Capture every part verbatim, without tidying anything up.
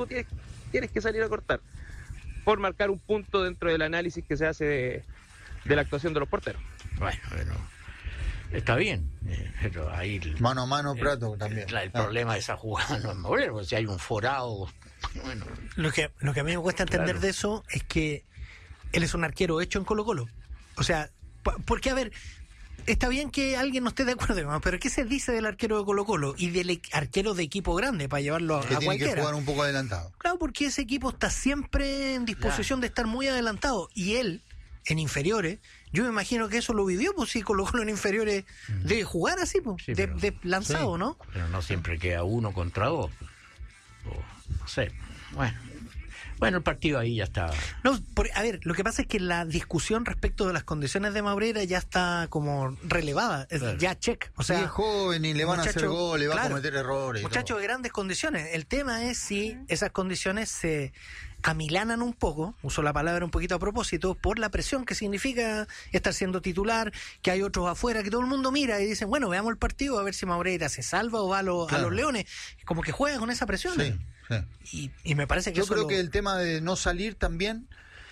tú tienes, tienes que salir a cortar, por marcar un punto dentro del análisis que se hace de, de la actuación de los porteros. Bueno, bueno, está bien, eh, pero ahí... El, mano a mano, Prato el, también. El, el ah. problema de esa jugada no es mover, porque si hay un forado... Bueno, lo que, lo que a mí me cuesta entender claro. de eso es que él es un arquero hecho en Colo-Colo. O sea, porque, a ver, está bien que alguien no esté de acuerdo, pero ¿qué se dice del arquero de Colo-Colo y del arquero de equipo grande para llevarlo a, que a tiene cualquiera? Que jugar un poco adelantado. Claro, porque ese equipo está siempre en disposición ya. de estar muy adelantado. Y él, en inferiores, yo me imagino que eso lo vivió, pues sí, Colo-Colo en inferiores mm. de jugar así, pues, sí, de, pero, de lanzado, sí. ¿no? Pero no siempre queda uno contra dos. O, no sé, bueno. Bueno, el partido ahí ya está. No, por, a ver, lo que pasa es que la discusión respecto de las condiciones de Maureira ya está como relevada, claro. ya check. O sea, sí, es joven y le van muchacho, a hacer gol, le va claro, a cometer errores. Muchachos de grandes condiciones. El tema es si esas condiciones se amilanan un poco, uso la palabra un poquito a propósito, por la presión que significa estar siendo titular, que hay otros afuera, que todo el mundo mira y dicen, bueno, veamos el partido a ver si Maureira se salva o va a, lo, claro. a los Leones. Como que juega con esa presión. Sí. Sí. Y, y me parece que yo eso creo lo... que el tema de no salir también,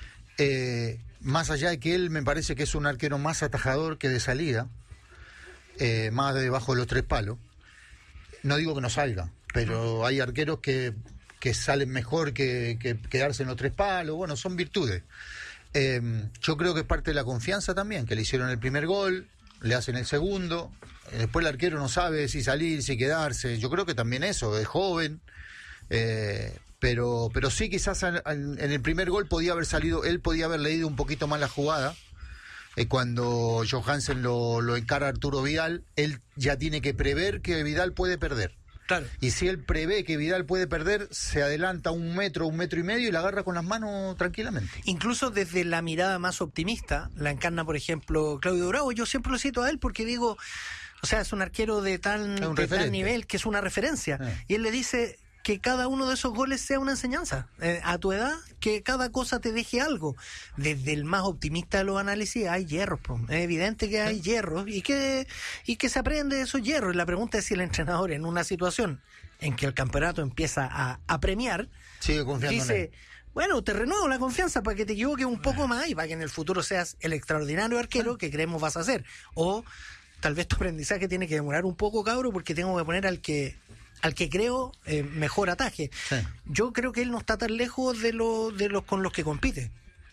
eh, más allá de que él me parece que es un arquero más atajador que de salida, eh, más de debajo de los tres palos, no digo que no salga, pero hay arqueros que, que salen mejor que, que quedarse en los tres palos. Bueno, son virtudes. Eh, yo creo que es parte de la confianza también, que le hicieron el primer gol, le hacen el segundo, después el arquero no sabe si salir, si quedarse. Yo creo que también eso, es joven. Eh, pero pero sí, quizás en, en el primer gol podía haber salido, él podía haber leído un poquito más la jugada. Eh, cuando Johansen lo, lo encara a Arturo Vidal, él ya tiene que prever que Vidal puede perder. Claro. Y si él prevé que Vidal puede perder, se adelanta un metro, un metro y medio y la agarra con las manos tranquilamente. Incluso desde la mirada más optimista, la encarna, por ejemplo, Claudio Bravo. Yo siempre lo cito a él porque digo, o sea, es un arquero de tal, de tal nivel que es una referencia. Eh. Y él le dice que cada uno de esos goles sea una enseñanza. Eh, a tu edad, que cada cosa te deje algo. Desde el más optimista de los análisis hay hierros, pues. Es evidente que hay hierros y que, y que se aprende de esos hierros. Y la pregunta es si el entrenador, en una situación en que el campeonato empieza a, a premiar, sigue confiando dice, en él. Bueno, te renuevo la confianza para que te equivoques un poco más y para que en el futuro seas el extraordinario arquero que creemos vas a ser. O tal vez tu aprendizaje tiene que demorar un poco, cabro, porque tengo que poner al que al que creo eh, mejor ataje. Sí. Yo creo que él no está tan lejos de los de los con los que compite.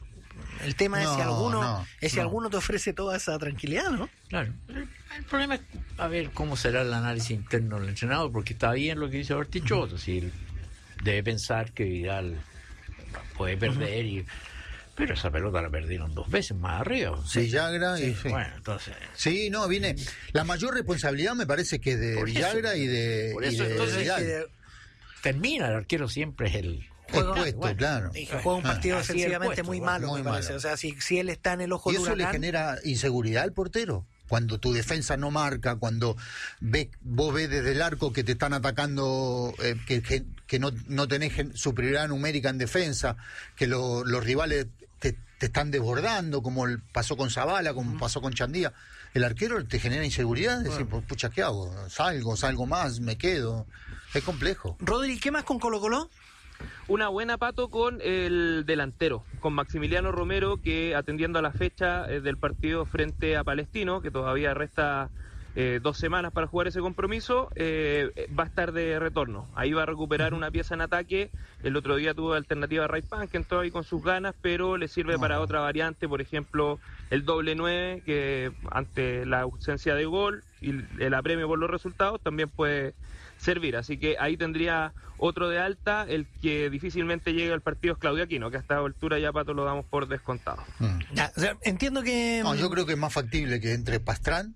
El tema no, es si alguno no, es si no. alguno te ofrece toda esa tranquilidad, ¿no? Claro. El, el problema es a ver cómo será el análisis interno del entrenador, porque está bien lo que dice Bartichotto, uh-huh. si él debe pensar que Vidal puede perder uh-huh. y pero esa pelota la perdieron dos veces más arriba. Sí, Villagra y sí. Bueno, entonces. Sí, no, viene. La mayor responsabilidad me parece que es de Villagra y de. Por eso, y de entonces, Vidal. que termina, el arquero siempre es el. Juego, puesto, bueno, claro. Y juega un partido ah, defensivamente muy malo, muy me parece. Malo. O sea, si, si él está en el ojo y del eso huracán, le genera inseguridad al portero. Cuando tu defensa no marca, cuando ve, vos ves desde el arco que te están atacando, eh, que, que, que no, no tenés superioridad numérica en defensa, que lo, los rivales te, te están desbordando, como el, pasó con Zavala, como uh-huh. pasó con Chandía. El arquero te genera inseguridad, decir, bueno. pucha, ¿qué hago? Salgo, salgo más, me quedo. Es complejo. Rodri, ¿qué más con Colo-Colo? Una buena, Pato, con el delantero, con Maximiliano Romero, que atendiendo a la fecha eh, del partido frente a Palestino, que todavía resta eh, dos semanas para jugar ese compromiso, eh, va a estar de retorno. Ahí va a recuperar una pieza en ataque. El otro día tuvo alternativa a Raipan, que entró ahí con sus ganas, pero le sirve no. para otra variante, por ejemplo, el doble nueve, que ante la ausencia de gol y el apremio por los resultados también puede servir, así que ahí tendría otro de alta. El que difícilmente llegue al partido es Claudio Aquino, que a esta altura ya, Pato, lo damos por descontado. Mm. Ya, o sea, entiendo que... No, yo creo que es más factible que entre Pastrán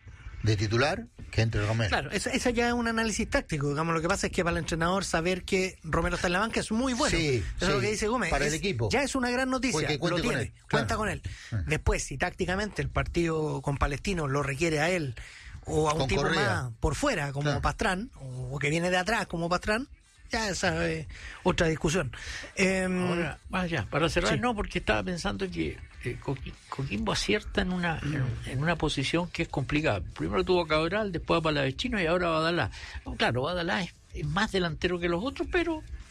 de titular que entre Romero. Claro, esa, esa ya es un análisis táctico, digamos. Lo que pasa es que para el entrenador saber que Romero está en la banca es muy bueno. Sí, eso sí, es lo que dice Gómez. para es, el equipo. Ya es una gran noticia, lo tiene, con él, cuenta claro. con él. Ah. Después, si tácticamente el partido con Palestino lo requiere a él o a un con tipo Correa. más por fuera, como claro. Pastrán, o que viene de atrás, como Pastrán, ya esa es otra discusión. Eh, Ahora, vaya, para cerrar, sí. no, porque estaba pensando que eh, Coquimbo acierta en una en, en una posición que es complicada. Primero tuvo a Cabral, después a Palavecino y ahora a Badalá. No, claro, Badalá es, es más delantero que los otros, pero